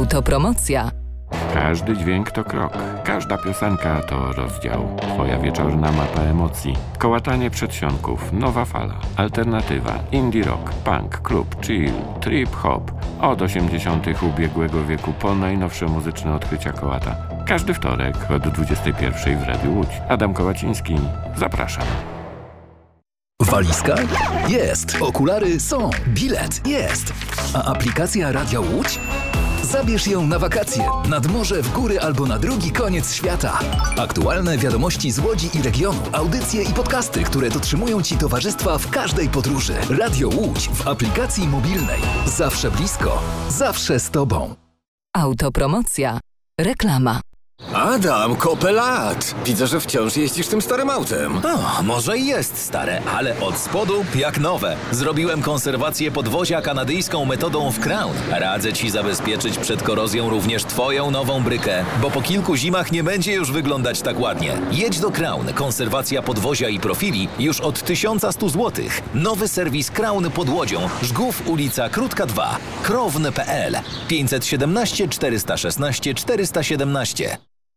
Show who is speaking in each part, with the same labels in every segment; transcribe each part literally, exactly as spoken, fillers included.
Speaker 1: Autopromocja.
Speaker 2: Każdy dźwięk to krok, każda piosenka to rozdział. Twoja wieczorna mapa emocji. Kołatanie przedsionków, nowa fala, alternatywa, indie rock, punk, klub, chill, trip hop. Od osiemdziesiątych ubiegłego wieku po najnowsze muzyczne odkrycia kołata. Każdy wtorek od dwudziestej pierwszej w Radiu Łódź. Adam Kołaciński, zapraszam.
Speaker 3: Walizka? Jest. Okulary są. Bilet? Jest. A aplikacja Radia Łódź? Zabierz ją na wakacje, nad morze, w góry albo na drugi koniec świata. Aktualne wiadomości z Łodzi i regionu, audycje i podcasty, które dotrzymują Ci towarzystwa w każdej podróży. Radio Łódź w aplikacji mobilnej. Zawsze blisko, zawsze z Tobą.
Speaker 1: Autopromocja. Reklama.
Speaker 4: Adam, kopę lat! Widzę, że wciąż jeździsz tym starym autem.
Speaker 5: O, może i jest stare, ale od spodu jak nowe. Zrobiłem konserwację podwozia kanadyjską metodą w Crown. Radzę Ci zabezpieczyć przed korozją również Twoją nową brykę, bo po kilku zimach nie będzie już wyglądać tak ładnie. Jedź do Crown. Konserwacja podwozia i profili już od tysiąc sto złotych. Nowy serwis Crown pod Łodzią. Żgów, ulica Krótka dwa. krown kropka p l pięćset siedemnaście czterysta szesnaście czterysta siedemnaście.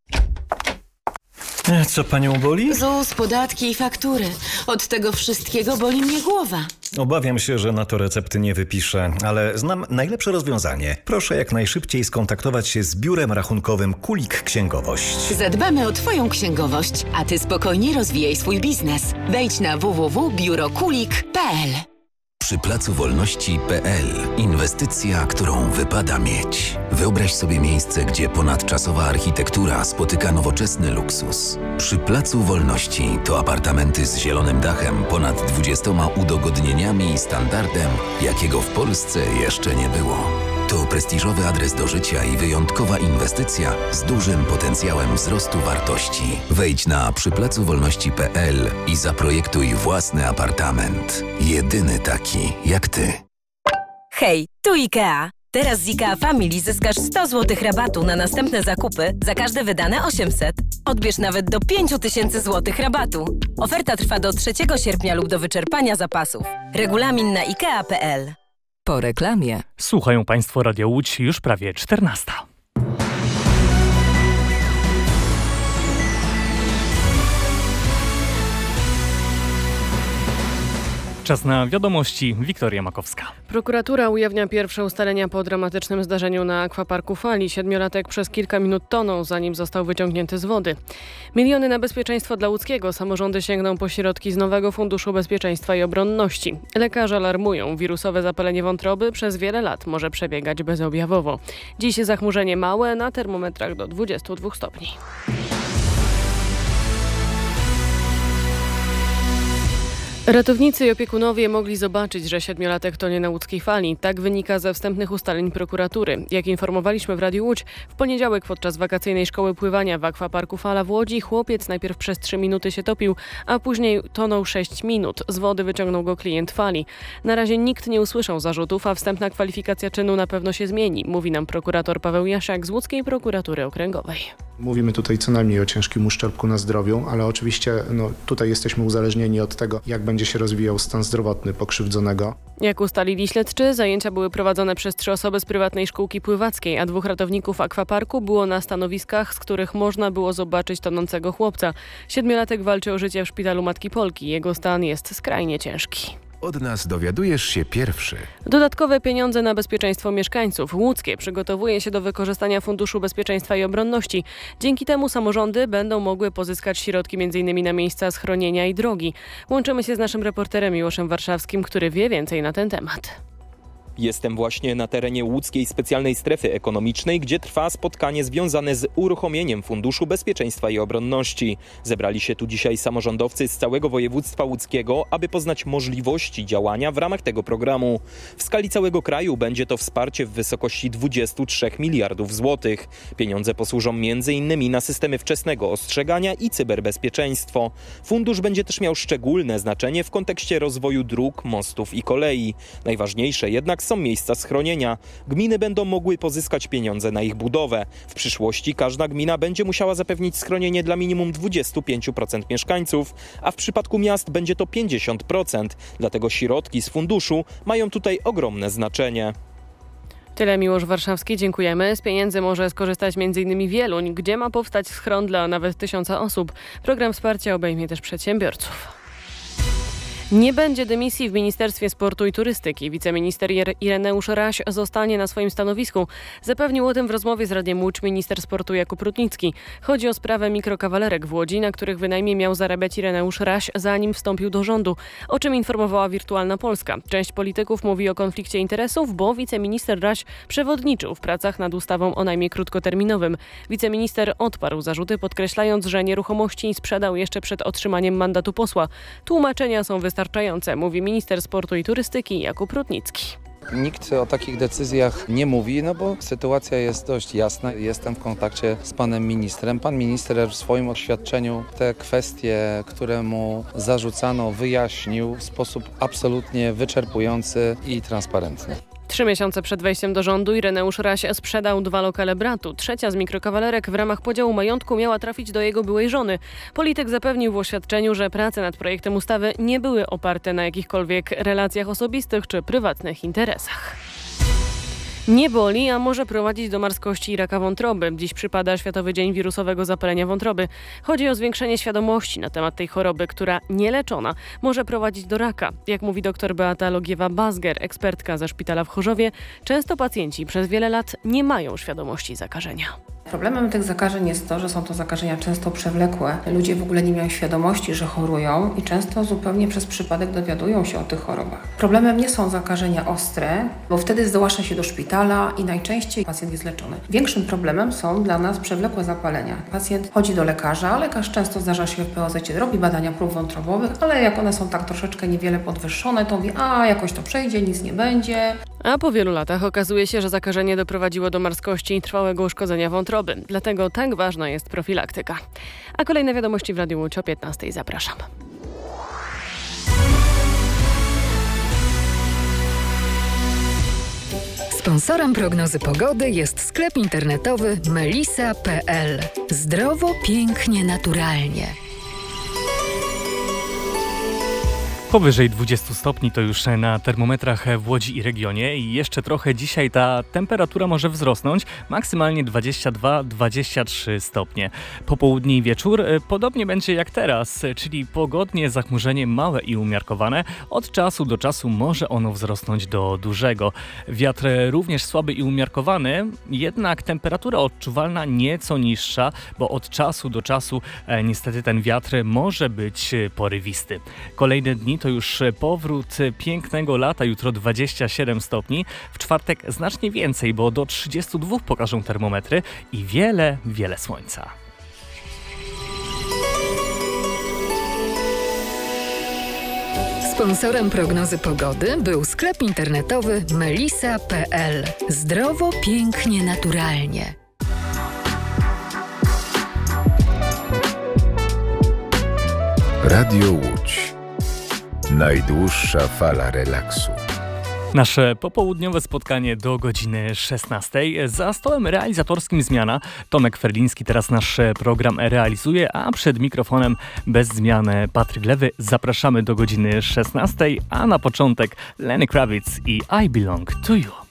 Speaker 6: Co panią boli?
Speaker 7: ZUS, podatki i faktury. Od tego wszystkiego boli mnie głowa.
Speaker 6: Obawiam się, że na to recepty nie wypiszę, ale znam najlepsze rozwiązanie. Proszę jak najszybciej skontaktować się z biurem rachunkowym Kulik Księgowość.
Speaker 7: Zadbamy o Twoją księgowość, a Ty spokojnie rozwijaj swój biznes. Wejdź na w w w kropka biuro kulik kropka p l.
Speaker 8: Przy Placu Wolności kropka p l inwestycja, którą wypada mieć. Wyobraź sobie miejsce, gdzie ponadczasowa architektura spotyka nowoczesny luksus. Przy Placu Wolności to apartamenty z zielonym dachem, ponad dwudziestoma udogodnieniami i standardem, jakiego w Polsce jeszcze nie było. To prestiżowy adres do życia i wyjątkowa inwestycja z dużym potencjałem wzrostu wartości. Wejdź na przy placu wolności kropka p l i zaprojektuj własny apartament. Jedyny taki jak ty.
Speaker 9: Hej, tu IKEA. Teraz z IKEA Family zyskasz sto złotych rabatu na następne zakupy za każde wydane osiemset. Odbierz nawet do pięć tysięcy złotych rabatu. Oferta trwa do trzeciego sierpnia lub do wyczerpania zapasów. Regulamin na ikea kropka p l.
Speaker 1: Po reklamie.
Speaker 10: Słuchają Państwo Radio Łódź już prawie czternasta. Czas na wiadomości. Wiktoria Makowska.
Speaker 11: Prokuratura ujawnia pierwsze ustalenia po dramatycznym zdarzeniu na akwaparku Fali. Siedmiolatek przez kilka minut tonął, zanim został wyciągnięty z wody. Miliony na bezpieczeństwo dla Łódzkiego. Samorządy sięgną po środki z nowego Funduszu Bezpieczeństwa i Obronności. Lekarze alarmują. Wirusowe zapalenie wątroby przez wiele lat może przebiegać bezobjawowo. Dziś zachmurzenie małe, na termometrach do dwudziestu dwóch stopni. Ratownicy i opiekunowie mogli zobaczyć, że siedmiolatek tonie na łódzkiej fali. Tak wynika ze wstępnych ustaleń prokuratury. Jak informowaliśmy w Radiu Łódź, w poniedziałek podczas wakacyjnej szkoły pływania w akwaparku Fala w Łodzi chłopiec najpierw przez trzy minuty się topił, a później tonął sześć minut. Z wody wyciągnął go klient Fali. Na razie nikt nie usłyszał zarzutów, a wstępna kwalifikacja czynu na pewno się zmieni, mówi nam prokurator Paweł Jasiak z Łódzkiej Prokuratury Okręgowej.
Speaker 12: Mówimy tutaj co najmniej o ciężkim uszczerbku na zdrowiu, ale oczywiście no, tutaj jesteśmy uzależnieni od tego, jak będzie się rozwijał stan zdrowotny pokrzywdzonego.
Speaker 11: Jak ustalili śledczy, zajęcia były prowadzone przez trzy osoby z prywatnej szkółki pływackiej, a dwóch ratowników akwaparku było na stanowiskach, z których można było zobaczyć tonącego chłopca. Siedmiolatek walczy o życie w szpitalu Matki Polki. Jego stan jest skrajnie ciężki.
Speaker 13: Od nas dowiadujesz się pierwszy.
Speaker 11: Dodatkowe pieniądze na bezpieczeństwo mieszkańców. Łódzkie przygotowuje się do wykorzystania Funduszu Bezpieczeństwa i Obronności. Dzięki temu samorządy będą mogły pozyskać środki między innymi na miejsca schronienia i drogi. Łączymy się z naszym reporterem Miłoszem Warszawskim, który wie więcej na ten temat.
Speaker 14: Jestem właśnie na terenie Łódzkiej Specjalnej Strefy Ekonomicznej, gdzie trwa spotkanie związane z uruchomieniem Funduszu Bezpieczeństwa i Obronności. Zebrali się tu dzisiaj samorządowcy z całego województwa łódzkiego, aby poznać możliwości działania w ramach tego programu. W skali całego kraju będzie to wsparcie w wysokości dwudziestu trzech miliardów złotych. Pieniądze posłużą między innymi na systemy wczesnego ostrzegania i cyberbezpieczeństwo. Fundusz będzie też miał szczególne znaczenie w kontekście rozwoju dróg, mostów i kolei. Najważniejsze jednak są miejsca schronienia. Gminy będą mogły pozyskać pieniądze na ich budowę. W przyszłości każda gmina będzie musiała zapewnić schronienie dla minimum dwadzieścia pięć procent mieszkańców, a w przypadku miast będzie to pięćdziesiąt procent. Dlatego środki z funduszu mają tutaj ogromne znaczenie.
Speaker 11: Tyle Miłosz Warszawski, dziękujemy. Z pieniędzy może skorzystać między innymi Wieluń, gdzie ma powstać schron dla nawet tysiąca osób. Program wsparcia obejmie też przedsiębiorców. Nie będzie dymisji w Ministerstwie Sportu i Turystyki. Wiceminister Ireneusz Raś zostanie na swoim stanowisku. Zapewnił o tym w rozmowie z Radiem Łódź minister sportu Jakub Rutnicki. Chodzi o sprawę mikrokawalerek w Łodzi, na których wynajmie miał zarabiać Ireneusz Raś, zanim wstąpił do rządu, o czym informowała Wirtualna Polska. Część polityków mówi o konflikcie interesów, bo wiceminister Raś przewodniczył w pracach nad ustawą o najmie krótkoterminowym. Wiceminister odparł zarzuty, podkreślając, że nieruchomości sprzedał jeszcze przed otrzymaniem mandatu posła. Tłumaczenia są wystarczające. Wystarczające, mówi minister sportu i turystyki Jakub Rutnicki.
Speaker 15: Nikt o takich decyzjach nie mówi, no bo sytuacja jest dość jasna. Jestem w kontakcie z panem ministrem. Pan minister w swoim oświadczeniu te kwestie, które mu zarzucano, wyjaśnił w sposób absolutnie wyczerpujący i transparentny.
Speaker 11: Trzy miesiące przed wejściem do rządu Ireneusz Raś sprzedał dwa lokale bratu. Trzecia z mikrokawalerek w ramach podziału majątku miała trafić do jego byłej żony. Polityk zapewnił w oświadczeniu, że prace nad projektem ustawy nie były oparte na jakichkolwiek relacjach osobistych czy prywatnych interesach. Nie boli, a może prowadzić do marskości i raka wątroby. Dziś przypada Światowy Dzień Wirusowego Zapalenia Wątroby. Chodzi o zwiększenie świadomości na temat tej choroby, która nieleczona może prowadzić do raka. Jak mówi dr Beata Logiewa-Bazger, ekspertka ze szpitala w Chorzowie, często pacjenci przez wiele lat nie mają świadomości zakażenia.
Speaker 16: Problemem tych zakażeń jest to, że są to zakażenia często przewlekłe. Ludzie w ogóle nie mają świadomości, że chorują i często zupełnie przez przypadek dowiadują się o tych chorobach. Problemem nie są zakażenia ostre, bo wtedy zgłasza się do szpitala i najczęściej pacjent jest leczony. Większym problemem są dla nas przewlekłe zapalenia. Pacjent chodzi do lekarza, lekarz często zdarza się w P O Z-cie, robi badania prób wątrobowych, ale jak one są tak troszeczkę niewiele podwyższone, to mówi, a jakoś to przejdzie, nic nie będzie.
Speaker 11: A po wielu latach okazuje się, że zakażenie doprowadziło do marskości i trwałego uszkodzenia wątroby. Dlatego tak ważna jest profilaktyka. A kolejne wiadomości w Radiu Łódź o piętnastej. Zapraszam.
Speaker 1: Sponsorem prognozy pogody jest sklep internetowy melisa kropka p l. Zdrowo, pięknie, naturalnie.
Speaker 10: Powyżej dwudziestu stopni to już na termometrach w Łodzi i regionie i jeszcze trochę dzisiaj ta temperatura może wzrosnąć, maksymalnie dwadzieścia dwa dwadzieścia trzy stopnie. Popołudnie i wieczór podobnie będzie jak teraz, czyli pogodnie, zachmurzenie małe i umiarkowane. Od czasu do czasu może ono wzrosnąć do dużego. Wiatr również słaby i umiarkowany, jednak temperatura odczuwalna nieco niższa, bo od czasu do czasu e, niestety ten wiatr może być porywisty. Kolejne dni to już powrót pięknego lata, jutro dwadzieścia siedem stopni, w czwartek znacznie więcej, bo do trzydziestu dwóch pokażą termometry i wiele, wiele słońca.
Speaker 1: Sponsorem prognozy pogody był sklep internetowy melisa kropka p l. Zdrowo, pięknie, naturalnie.
Speaker 13: Radio Łódź. Najdłuższa fala relaksu.
Speaker 10: Nasze popołudniowe spotkanie do godziny szesnastej. Za stołem realizatorskim zmiana. Tomek Ferliński teraz nasz program realizuje, a przed mikrofonem bez zmiany Patryk Lewy. Zapraszamy do godziny szesnastej, a na początek Lenny Kravitz i I Belong to You.